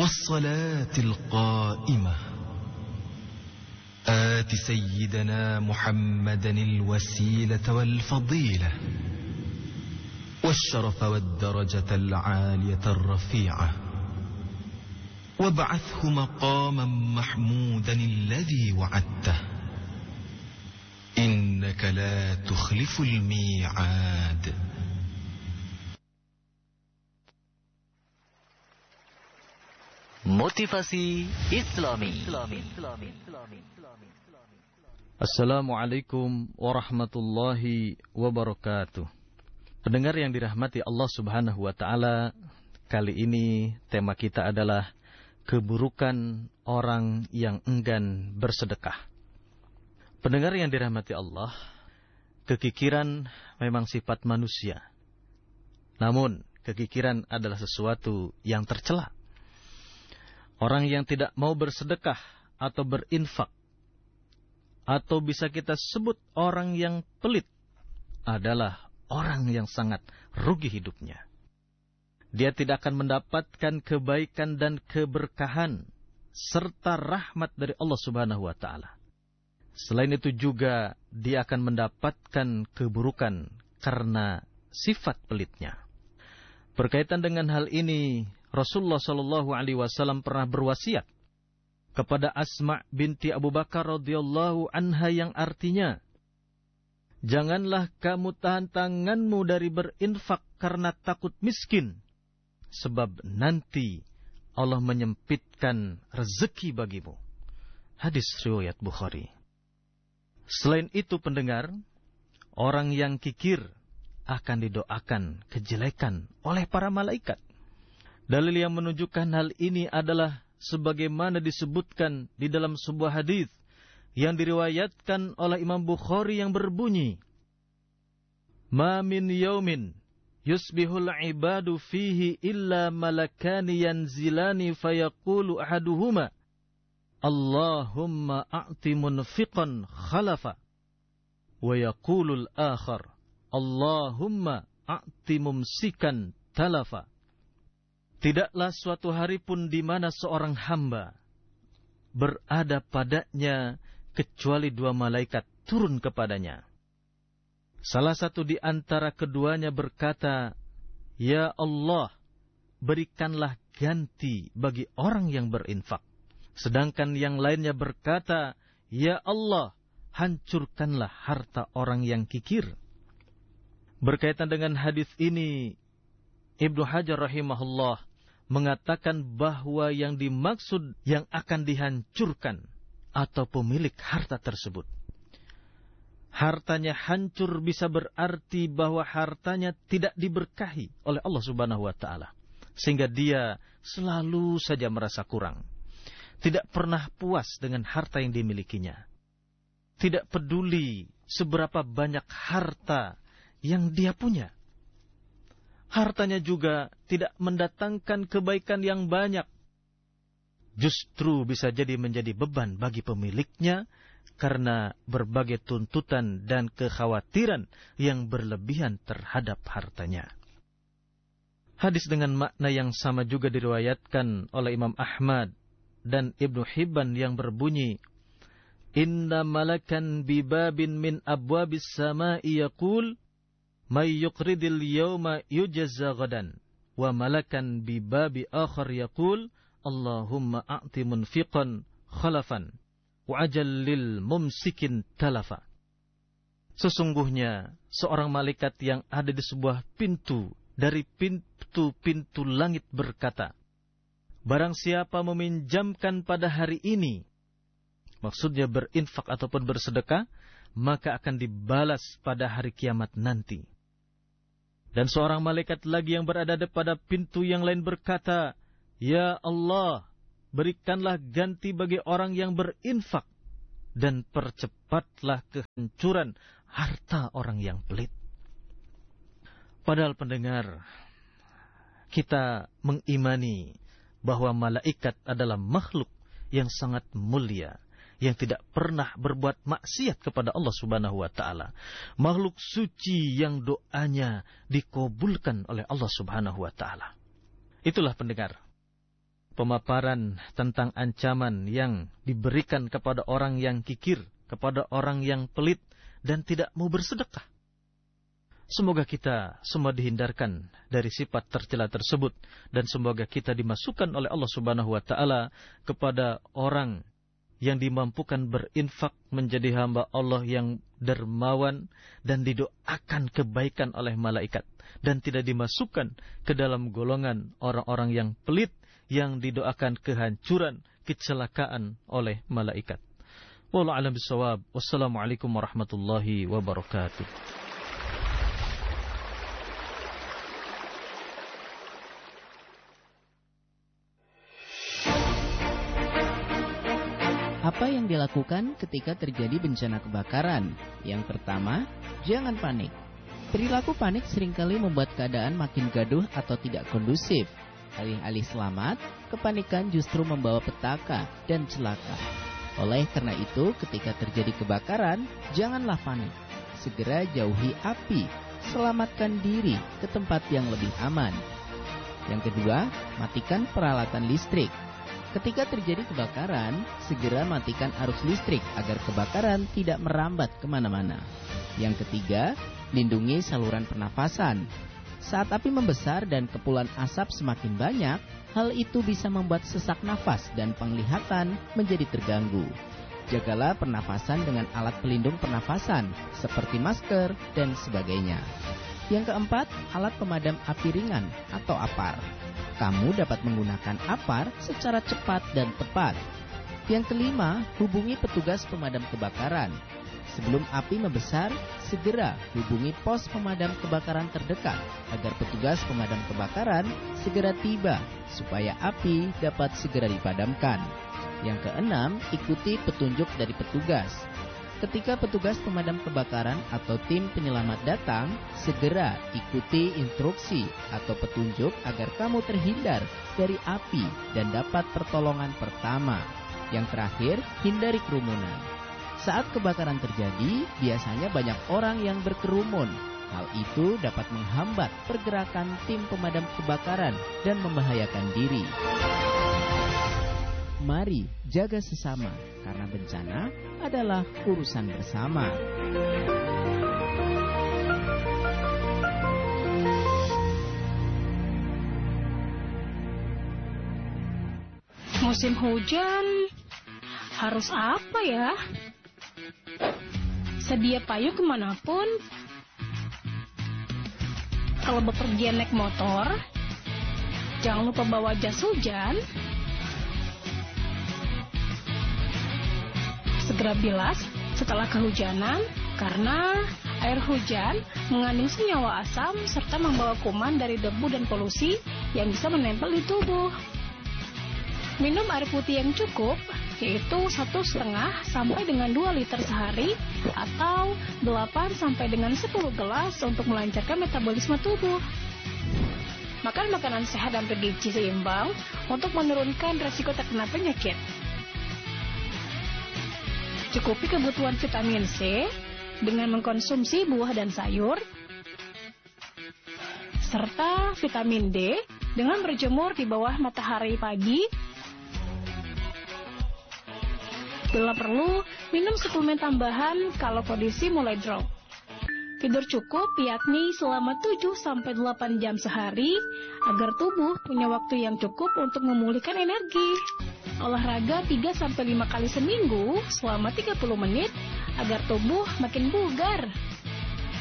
والصلاة القائمة آت سيدنا محمدا الوسيلة والفضيلة والشرف والدرجة العالية الرفيعة وابعثه مقاما محمودا الذي وعدته إنك لا تخلف الميعاد. Motivasi Islami. Assalamualaikum warahmatullahi wabarakatuh. Pendengar yang dirahmati Allah Subhanahu wa taala, kali ini tema kita adalah keburukan orang yang enggan bersedekah. Pendengar yang dirahmati Allah, kekikiran memang sifat manusia. Namun, kekikiran adalah sesuatu yang tercela. Orang yang tidak mau bersedekah atau berinfak, atau bisa kita sebut orang yang pelit, adalah orang yang sangat rugi hidupnya. Dia tidak akan mendapatkan kebaikan dan keberkahan serta rahmat dari Allah Subhanahu wa taala. Selain itu juga dia akan mendapatkan keburukan karena sifat pelitnya. Berkaitan dengan hal ini, Rasulullah Shallallahu Alaihi Wasallam pernah berwasiat kepada Asma binti Abu Bakar radhiyallahu anha yang artinya, janganlah kamu tahan tanganmu dari berinfak karena takut miskin, sebab nanti Allah menyempitkan rezeki bagimu. Hadis riwayat Bukhari. Selain itu pendengar, orang yang kikir akan didoakan kejelekan oleh para malaikat. Dalil yang menunjukkan hal ini adalah sebagaimana disebutkan di dalam sebuah hadis yang diriwayatkan oleh Imam Bukhari yang berbunyi, "Ma min yaumin yusbihul ibadu fihi illa malakani yanzilani fayaqulu ahaduhuma Allahumma a'ti munfiqan khalafa wa yaqulul akhar Allahumma a'ti mumsikan talafa." Tidaklah suatu hari pun di mana seorang hamba berada padanya kecuali dua malaikat turun kepadanya. Salah satu di antara keduanya berkata, "Ya Allah, berikanlah ganti bagi orang yang berinfak." Sedangkan yang lainnya berkata, "Ya Allah, hancurkanlah harta orang yang kikir." Berkaitan dengan hadis ini, Ibnu Hajar rahimahullah mengatakan bahwa yang dimaksud yang akan dihancurkan atau pemilik harta tersebut. Hartanya hancur bisa berarti bahwa hartanya tidak diberkahi oleh Allah Subhanahu wa taala, sehingga dia selalu saja merasa kurang. Tidak pernah puas dengan harta yang dimilikinya. Tidak peduli seberapa banyak harta yang dia punya. Hartanya juga tidak mendatangkan kebaikan yang banyak. Justru bisa jadi menjadi beban bagi pemiliknya karena berbagai tuntutan dan kekhawatiran yang berlebihan terhadap hartanya. Hadis dengan makna yang sama juga diriwayatkan oleh Imam Ahmad dan Ibnu Hibban yang berbunyi, "Inna malakan bibabin min abwabis sama'i yaqul may yuqridil yawma yujazza ghadan wa malakan bi babi akhar yaqul Allahumma a'ti munfiqan khalafan wa ajallil mumsikin talafa." Sesungguhnya seorang malaikat yang ada di sebuah pintu dari pintu-pintu langit berkata, barang siapa meminjamkan pada hari ini, maksudnya berinfak ataupun bersedekah, maka akan dibalas pada hari kiamat nanti. Dan seorang malaikat lagi yang berada pada pintu yang lain berkata, "Ya Allah, berikanlah ganti bagi orang yang berinfak dan percepatlah kehancuran harta orang yang pelit." Padahal pendengar, kita mengimani bahwa malaikat adalah makhluk yang sangat mulia, yang tidak pernah berbuat maksiat kepada Allah Subhanahu wa taala. Makhluk suci yang doanya dikabulkan oleh Allah Subhanahu wa taala. Itulah pendengar, pemaparan tentang ancaman yang diberikan kepada orang yang kikir, kepada orang yang pelit dan tidak mau bersedekah. Semoga kita semua dihindarkan dari sifat tercela tersebut dan semoga kita dimasukkan oleh Allah Subhanahu wa taala kepada orang yang dimampukan berinfak menjadi hamba Allah yang dermawan dan didoakan kebaikan oleh malaikat dan tidak dimasukkan ke dalam golongan orang-orang yang pelit yang didoakan kehancuran, kecelakaan oleh malaikat. Wallahu a'lam bishawab. Wassalamualaikum warahmatullahi wabarakatuh. Apa yang dilakukan ketika terjadi bencana kebakaran? Yang pertama, jangan panik. Perilaku panik seringkali membuat keadaan makin gaduh atau tidak kondusif. Alih-alih selamat, kepanikan justru membawa petaka dan celaka. Oleh karena itu, ketika terjadi kebakaran, janganlah panik. Segera jauhi api, selamatkan diri ke tempat yang lebih aman. Yang kedua, matikan peralatan listrik. Ketika terjadi kebakaran, segera matikan arus listrik agar kebakaran tidak merambat kemana-mana. Yang ketiga, lindungi saluran pernafasan. Saat api membesar dan kepulan asap semakin banyak, hal itu bisa membuat sesak nafas dan penglihatan menjadi terganggu. Jagalah pernafasan dengan alat pelindung pernafasan seperti masker dan sebagainya. Yang keempat, alat pemadam api ringan atau APAR. Kamu dapat menggunakan APAR secara cepat dan tepat. Yang kelima, hubungi petugas pemadam kebakaran. Sebelum api membesar, segera hubungi pos pemadam kebakaran terdekat agar petugas pemadam kebakaran segera tiba supaya api dapat segera dipadamkan. Yang keenam, ikuti petunjuk dari petugas. Ketika petugas pemadam kebakaran atau tim penyelamat datang, segera ikuti instruksi atau petunjuk agar kamu terhindar dari api dan dapat pertolongan pertama. Yang terakhir, hindari kerumunan. Saat kebakaran terjadi, biasanya banyak orang yang berkerumun. Hal itu dapat menghambat pergerakan tim pemadam kebakaran dan membahayakan diri. Mari jaga sesama, karena bencana adalah urusan bersama. Musim hujan, harus apa ya? Sedia payung kemanapun. Kalau bepergian naik motor, jangan lupa bawa jas hujan. Segera bilas setelah kehujanan, karena air hujan mengandung senyawa asam serta membawa kuman dari debu dan polusi yang bisa menempel di tubuh. Minum air putih yang cukup, yaitu 1,5 sampai dengan 2 liter sehari atau 8 sampai dengan 10 gelas untuk melancarkan metabolisme tubuh. Makan makanan sehat dan bergizi seimbang untuk menurunkan resiko terkena penyakit. Cukupi kebutuhan vitamin C dengan mengkonsumsi buah dan sayur, serta vitamin D dengan berjemur di bawah matahari pagi. Bila perlu, minum suplemen tambahan kalau kondisi mulai drop. Tidur cukup yakni selama 7-8 jam sehari agar tubuh punya waktu yang cukup untuk memulihkan energi. Olahraga 3-5 kali seminggu selama 30 menit agar tubuh makin bugar.